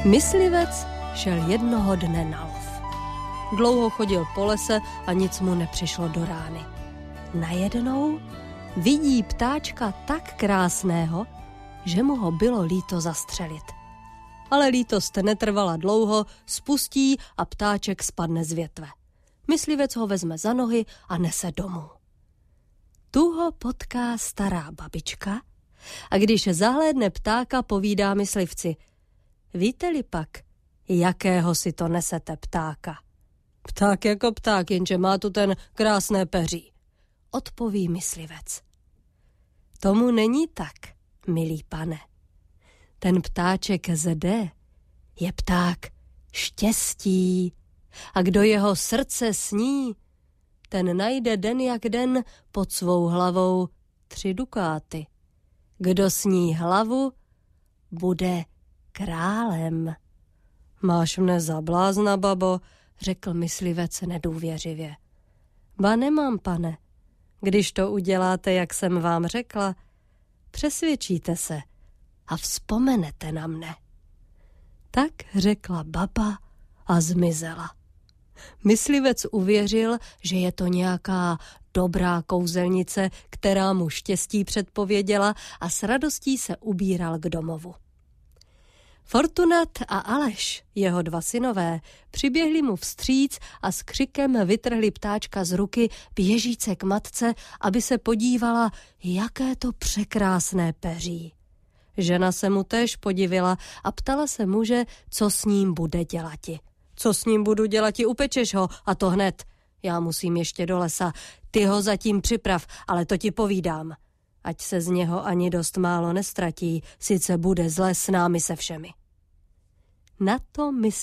Myslivec šel jednoho dne na lov. Dlouho chodil po lese a nic mu nepřišlo do rány. Najednou vidí ptáčka tak krásného, že mu ho bylo líto zastřelit. Ale lítost netrvala dlouho, spustí a ptáček spadne z větve. Myslivec ho vezme za nohy a nese domů. Tu ho potká stará babička a když zahlédne ptáka, povídá myslivci: víte-li pak, jakého si to nesete ptáka? Pták jako pták, jenže má tu ten krásné peří, odpoví myslivec. Tomu není tak, milý pane. Ten ptáček zde je pták štěstí a kdo jeho srdce sní, ten najde den jak den pod svou hlavou 3 dukáty. Kdo sní hlavu, bude králem. Máš mne za blázna, babo, řekl myslivec nedůvěřivě. Ba nemám, pane. Když to uděláte, jak jsem vám řekla, přesvědčíte se a vzpomenete na mne. Tak řekla baba a zmizela. Myslivec uvěřil, že je to nějaká dobrá kouzelnice, která mu štěstí předpověděla, a s radostí se ubíral k domovu. Fortunat a Aleš, jeho 2 synové, přiběhli mu vstříc a s křikem vytrhli ptáčka z ruky, běžíce k matce, aby se podívala, jaké to překrásné peří. Žena se mu též podivila a ptala se muže, co s ním bude dělati. Co s ním budu dělati, upečeš ho, a to hned. Já musím ještě do lesa, ty ho zatím připrav, ale to ti povídám. Ať se z něho ani dost málo nestratí, sice bude zle s námi se všemi. Na to